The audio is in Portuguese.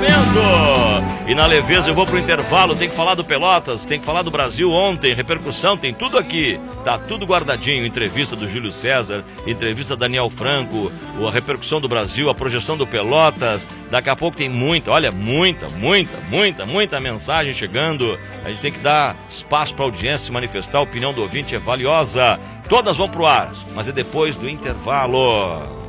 momento. E na leveza eu vou pro intervalo, tem que falar do Pelotas, tem que falar do Brasil ontem, repercussão, tem tudo aqui. Tá tudo guardadinho, entrevista do Júlio César, entrevista da Daniel Franco, a repercussão do Brasil, a projeção do Pelotas. Daqui a pouco tem muita mensagem chegando. A gente tem que dar espaço para a audiência se manifestar, a opinião do ouvinte é valiosa. Todas vão pro ar, mas é depois do intervalo.